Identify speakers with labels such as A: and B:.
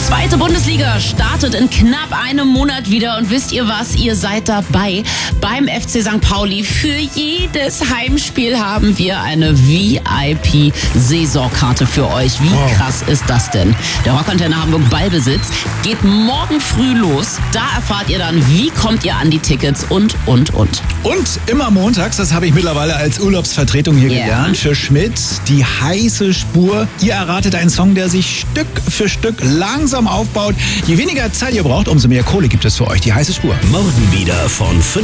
A: Zweite Bundesliga startet in knapp einem Monat wieder und wisst ihr was? Ihr seid dabei beim FC St. Pauli. Für jedes Heimspiel haben wir eine VIP-Saisonkarte für euch. Wie krass ist das denn? Der Rockantenne Hamburg Ballbesitz geht morgen früh los. Da erfahrt ihr dann, wie kommt ihr an die Tickets und.
B: Und immer montags, das habe ich mittlerweile als Urlaubsvertretung hier gelernt, für Schmidt, die heiße Spur. Ihr erratet einen Song, der sich Stück für Stück langsam aufbaut. Je weniger Zeit ihr braucht, umso mehr Kohle gibt es für euch. Die heiße Spur.
C: Morgen wieder von